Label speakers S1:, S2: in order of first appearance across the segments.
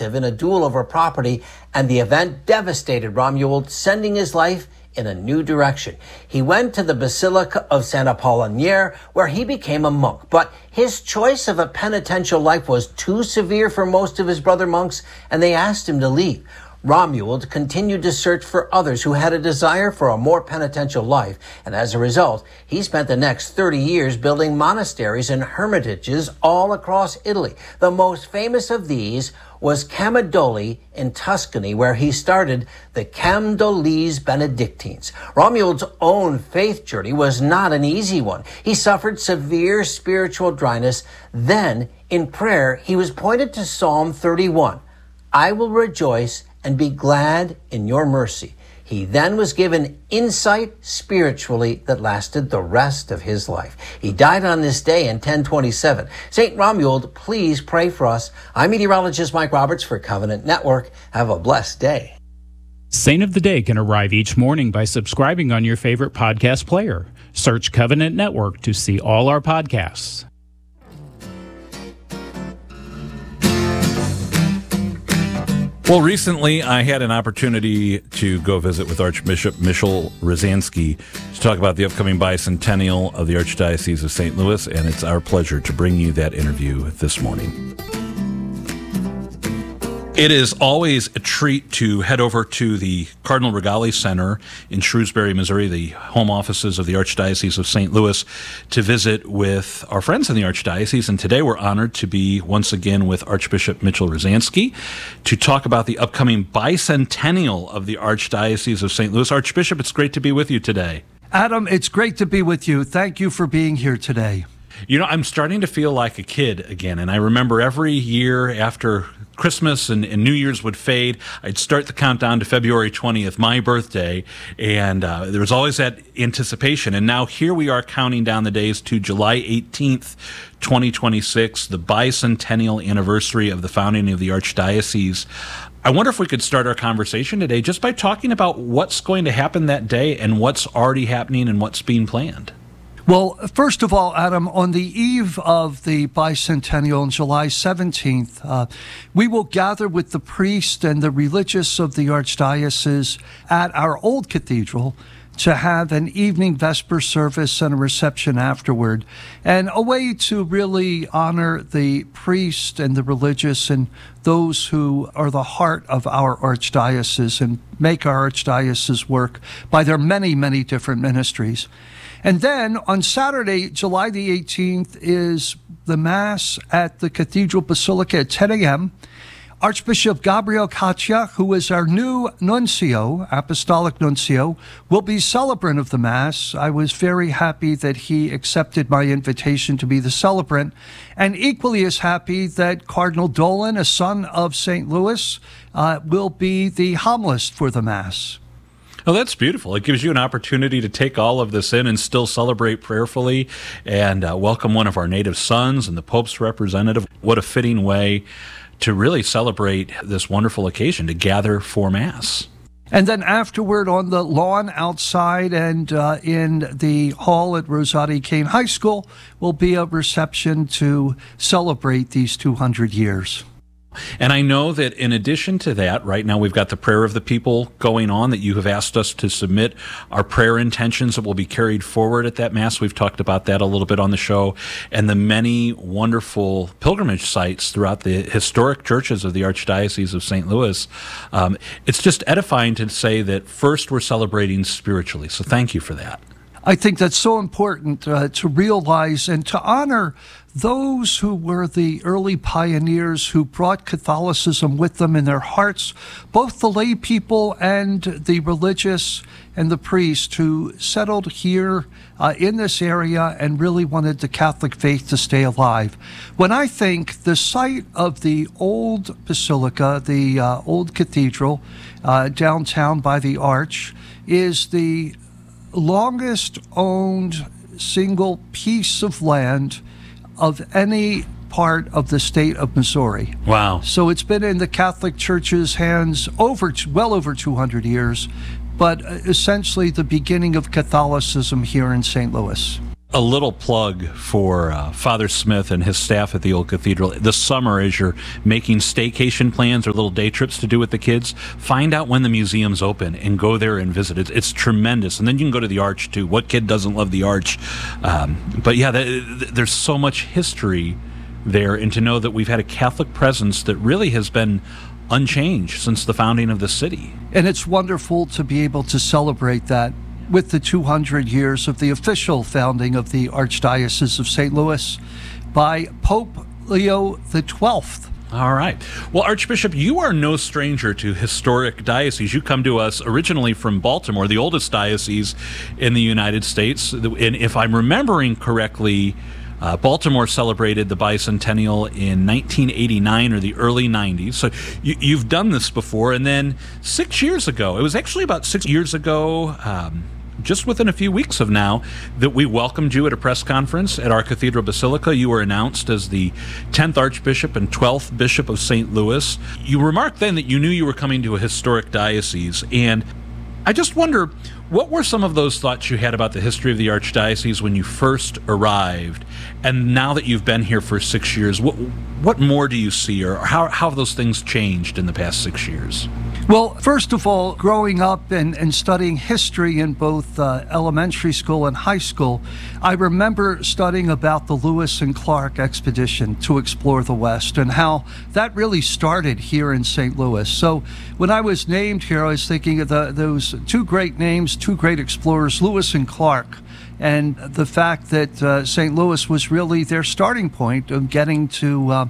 S1: relative in a duel over property, and the event devastated Romuald, sending his life in a new direction. He went to the Basilica of Saint Apollinaire, where he became a monk. But his choice of a penitential life was too severe for most of his brother monks, and they asked him to leave. Romuald continued to search for others who had a desire for a more penitential life, and as a result, he spent the next 30 years building monasteries and hermitages all across Italy. The most famous of these was Camaldoli in Tuscany, where he started the Camaldolese Benedictines. Romuald's own faith journey was not an easy one. He suffered severe spiritual dryness. Then, in prayer, he was pointed to Psalm 31. I will rejoice and be glad in your mercy. He then was given insight spiritually that lasted the rest of his life. He died on this day in 1027. St. Romuald, please pray for us. I'm meteorologist Mike Roberts for Covenant Network. Have a blessed day.
S2: Saint of the Day can arrive each morning by subscribing on your favorite podcast player. Search Covenant Network to see all our podcasts.
S3: Well, recently I had an opportunity to go visit with Archbishop Michel Rosansky to talk about the upcoming bicentennial of the Archdiocese of St. Louis, and it's our pleasure to bring you that interview this morning. It is always a treat to head over to the Cardinal Rigali Center in Shrewsbury, Missouri, the home offices of the Archdiocese of St. Louis, to visit with our friends in the Archdiocese. And today we're honored to be once again with Archbishop Michel Rosansky to talk about the upcoming bicentennial of the Archdiocese of St. Louis. Archbishop, it's great to be with you today.
S4: Adam, it's great to be with you. Thank you for being here today.
S3: You know, I'm starting to feel like a kid again, and I remember every year after Christmas and New Year's would fade, I'd start the countdown to February 20th, my birthday, and there was always that anticipation. And now here we are counting down the days to July 18th, 2026, the bicentennial anniversary of the founding of the Archdiocese. I wonder if we could start our conversation today just by talking about what's going to happen that day and what's already happening and what's being planned.
S4: Well, first of all, Adam, on the eve of the bicentennial on July 17th, we will gather with the priest and the religious of the Archdiocese at our old cathedral to have an evening vesper service and a reception afterward, and a way to really honor the priest and the religious and those who are the heart of our Archdiocese and make our Archdiocese work by their many, many different ministries. And then on Saturday, July the 18th, is the Mass at the Cathedral Basilica at 10 a.m. Archbishop Gabriel Caccia, who is our new nuncio, apostolic nuncio, will be celebrant of the Mass. I was very happy that he accepted my invitation to be the celebrant, and equally as happy that Cardinal Dolan, a son of St. Louis, will be the homilist for the Mass.
S3: Oh, that's beautiful. It gives you an opportunity to take all of this in and still celebrate prayerfully and welcome one of our native sons and the Pope's representative. What a fitting way to really celebrate this wonderful occasion, to gather for Mass.
S4: And then afterward on the lawn outside and in the hall at Rosati Kane High School will be a reception to celebrate these 200 years.
S3: And I know that in addition to that, right now we've got the prayer of the people going on, that you have asked us to submit our prayer intentions that will be carried forward at that Mass. We've talked about that a little bit on the show, and the many wonderful pilgrimage sites throughout the historic churches of the Archdiocese of St. Louis. It's just edifying to say that first we're celebrating spiritually. So thank you for that.
S4: I think that's so important to realize and to honor those who were the early pioneers who brought Catholicism with them in their hearts, both the lay people and the religious and the priests who settled here in this area and really wanted the Catholic faith to stay alive. When I think the site of the old basilica, the old cathedral downtown by the Arch, is the longest owned single piece of land of any part of the state of Missouri.
S3: Wow.
S4: So it's been in the Catholic Church's hands well over 200 years, but essentially the beginning of Catholicism here in St. Louis.
S3: A little plug for Father Smith and his staff at the Old Cathedral. This summer, as you're making staycation plans or little day trips to do with the kids, find out when the museum's open and go there and visit. It's tremendous. And then you can go to the Arch, too. What kid doesn't love the Arch? But yeah, there's so much history there, and to know that we've had a Catholic presence that really has been unchanged since the founding of the city.
S4: And it's wonderful to be able to celebrate that with the 200 years of the official founding of the Archdiocese of St. Louis by Pope Leo XII.
S3: All right. Well, Archbishop, you are no stranger to historic dioceses. You come to us originally from Baltimore, the oldest diocese in the United States. And if I'm remembering correctly, Baltimore celebrated the bicentennial in 1989 or the early 90s. So you've done this before. And then 6 years ago, it was actually about 6 years ago, just within a few weeks of now, that we welcomed you at a press conference at our Cathedral Basilica. You were announced as the 10th Archbishop and 12th Bishop of St. Louis. You remarked then that you knew you were coming to a historic diocese. And I just wonder, what were some of those thoughts you had about the history of the Archdiocese when you first arrived? And now that you've been here for 6 years, what more do you see, or how have those things changed in the past 6 years?
S4: Well, first of all, growing up and studying history in both elementary school and high school, I remember studying about the Lewis and Clark expedition to explore the West and how that really started here in St. Louis. So when I was named here, I was thinking of those two great names, two great explorers, Lewis and Clark, and the fact that St. Louis was really their starting point of getting to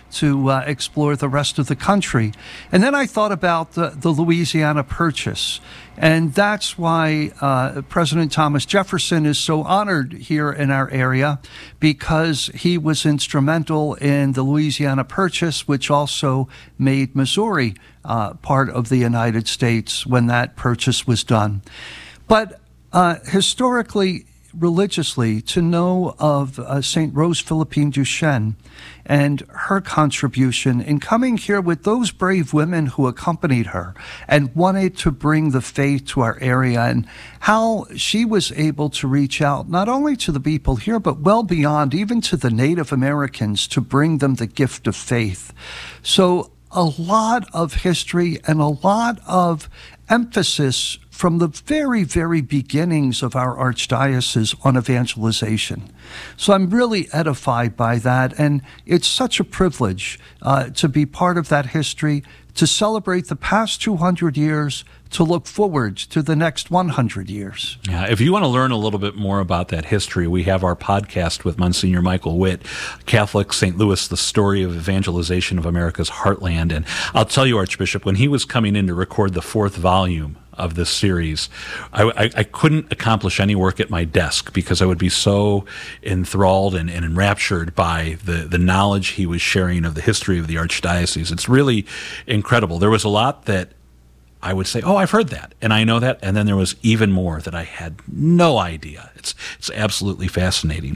S4: explore the rest of the country. And then I thought about the Louisiana Purchase. And that's why President Thomas Jefferson is so honored here in our area, because he was instrumental in the Louisiana Purchase, which also made Missouri part of the United States when that purchase was done. But historically, religiously, to know of St. Rose Philippine Duchesne and her contribution in coming here with those brave women who accompanied her and wanted to bring the faith to our area, and how she was able to reach out not only to the people here, but well beyond, even to the Native Americans, to bring them the gift of faith. So a lot of history and a lot of emphasis from the very, very beginnings of our archdiocese on evangelization. So I'm really edified by that, and it's such a privilege to be part of that history, to celebrate the past 200 years, to look forward to the next 100 years.
S3: Yeah, if you want to learn a little bit more about that history, we have our podcast with Monsignor Michael Witt, Catholic St. Louis, the story of evangelization of America's heartland. And I'll tell you, Archbishop, when he was coming in to record the 4th volume of this series, I couldn't accomplish any work at my desk because I would be so enthralled and enraptured by the knowledge he was sharing of the history of the Archdiocese. It's really incredible. There was a lot that I would say, oh, I've heard that, and I know that, and then there was even more that I had no idea. It's absolutely fascinating.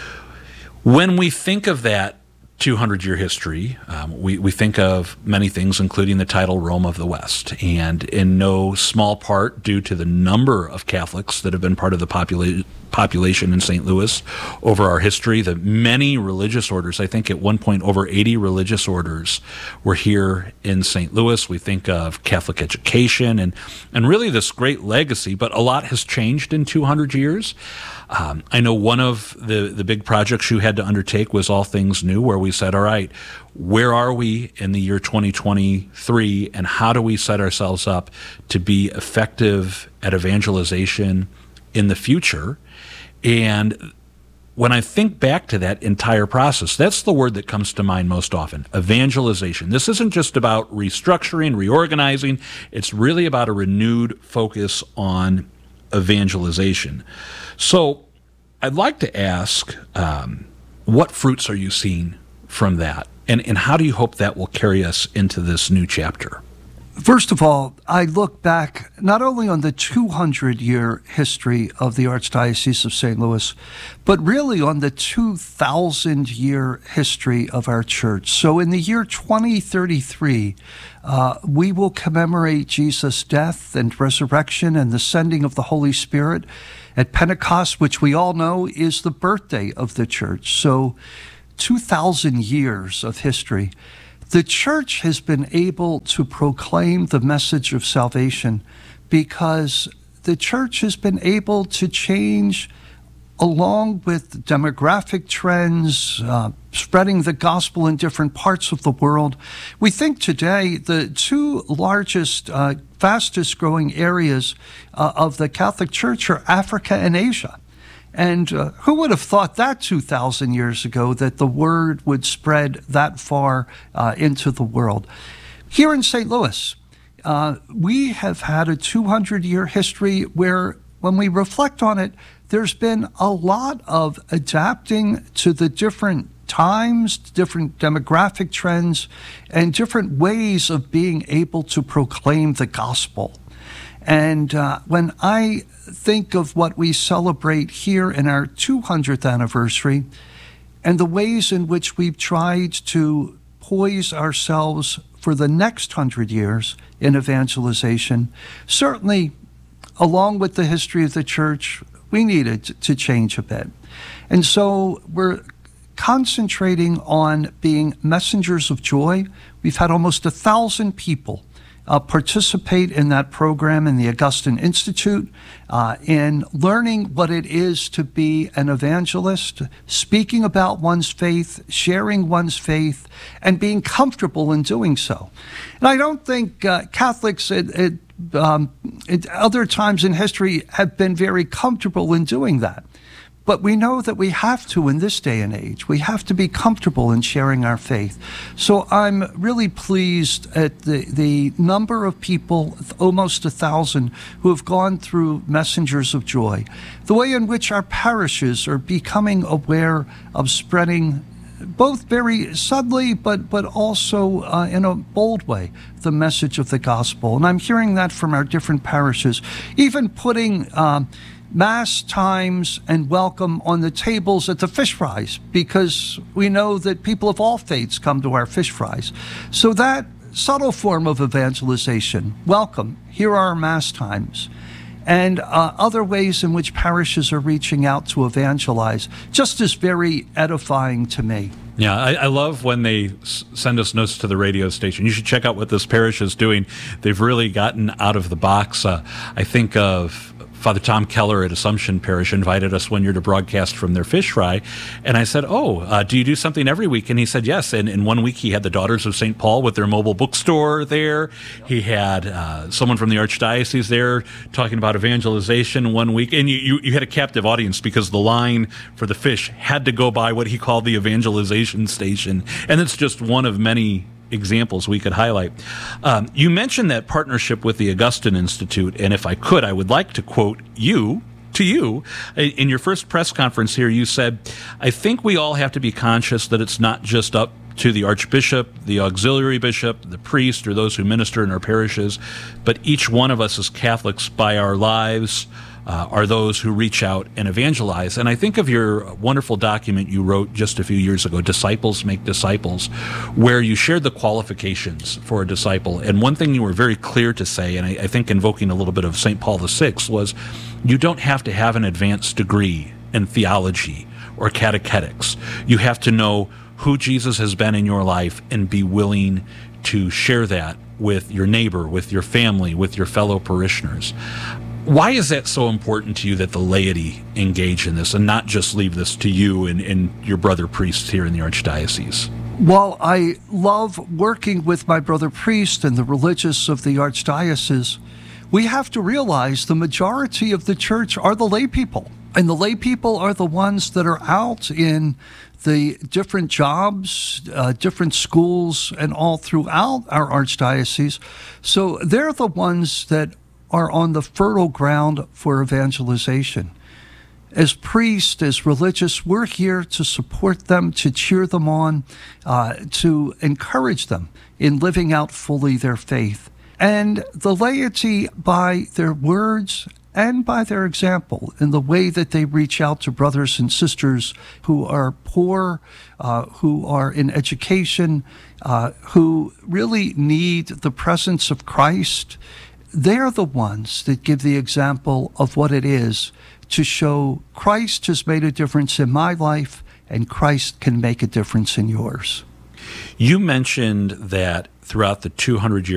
S3: When we think of that 200-year history, we think of many things, including the title Rome of the West, and in no small part due to the number of Catholics that have been part of the population in St. Louis over our history, the many religious orders. I think at one point over 80 religious orders were here in St. Louis. We think of Catholic education and really this great legacy, but a lot has changed in 200 years. I know one of the big projects you had to undertake was All Things New, where we said, all right, where are we in the year 2023, and how do we set ourselves up to be effective at evangelization in the future? And when I think back to that entire process, that's the word that comes to mind most often, evangelization. This isn't just about restructuring, reorganizing. It's really about a renewed focus on evangelization. So I'd like to ask, what fruits are you seeing from that? And how do you hope that will carry us into this new chapter?
S4: First of all, I look back not only on the 200-year history of the Archdiocese of St. Louis, but really on the 2,000-year history of our church. So in the year 2033, we will commemorate Jesus' death and resurrection and the sending of the Holy Spirit at Pentecost, which we all know is the birthday of the church. So 2,000 years of history. The church has been able to proclaim the message of salvation because the church has been able to change along with demographic trends, spreading the gospel in different parts of the world. We think today the two largest, fastest growing areas of the Catholic Church are Africa and Asia. And who would have thought that 2,000 years ago, that the word would spread that far into the world? Here in St. Louis, we have had a 200-year history where, when we reflect on it, there's been a lot of adapting to the different times, different demographic trends, and different ways of being able to proclaim the gospel. And when I think of what we celebrate here in our 200th anniversary and the ways in which we've tried to poise ourselves for the next 100 years in evangelization, certainly along with the history of the church, we needed to change a bit. And so we're concentrating on being messengers of joy. We've had almost 1,000 people participate in that program in the Augustine Institute, in learning what it is to be an evangelist, speaking about one's faith, sharing one's faith, and being comfortable in doing so. And I don't think Catholics at other times in history have been very comfortable in doing that. But we know that we have to in this day and age. We have to be comfortable in sharing our faith. So I'm really pleased at the number of people, almost 1,000, who have gone through Messengers of Joy. The way in which our parishes are becoming aware of spreading, both very subtly but also in a bold way, the message of the gospel. And I'm hearing that from our different parishes, even putting Mass times and welcome on the tables at the fish fries, because we know that people of all faiths come to our fish fries. So that subtle form of evangelization, welcome, here are our Mass times, and other ways in which parishes are reaching out to evangelize, just is very edifying to me.
S3: Yeah, I love when they send us notes to the radio station. You should check out what this parish is doing. They've really gotten out of the box. I think of Father Tom Keller at Assumption Parish invited us one year to broadcast from their fish fry. And I said, do you do something every week? And he said, yes. And in 1 week, he had the Daughters of St. Paul with their mobile bookstore there. He had someone from the Archdiocese there talking about evangelization 1 week. And you had a captive audience because the line for the fish had to go by what he called the evangelization station. And it's just one of many examples we could highlight. You mentioned that partnership with the Augustine Institute, and if I could, I would like to quote you. In your first press conference here, you said, I think we all have to be conscious that it's not just up to the archbishop, the auxiliary bishop, the priest, or those who minister in our parishes, but each one of us as Catholics, by our lives, are those who reach out and evangelize. And I think of your wonderful document you wrote just a few years ago, Disciples Make Disciples, where you shared the qualifications for a disciple. And one thing you were very clear to say, and I think invoking a little bit of St. Paul VI, was you don't have to have an advanced degree in theology or catechetics. You have to know who Jesus has been in your life and be willing to share that with your neighbor, with your family, with your fellow parishioners. Why is that so important to you that the laity engage in this and not just leave this to you and your brother priests here in the Archdiocese?
S4: Well, I love working with my brother priest and the religious of the Archdiocese. We have to realize the majority of the church are the lay people. And the lay people are the ones that are out in the different jobs, different schools, and all throughout our Archdiocese. So they're the ones that are on the fertile ground for evangelization. As priests, as religious, we're here to support them, to cheer them on, to encourage them in living out fully their faith. And the laity, by their words and by their example, in the way that they reach out to brothers and sisters who are poor, who are in education, who really need the presence of Christ, they're the ones that give the example of what it is to show Christ has made a difference in my life and Christ can make a difference in yours.
S3: You mentioned that throughout the 200-year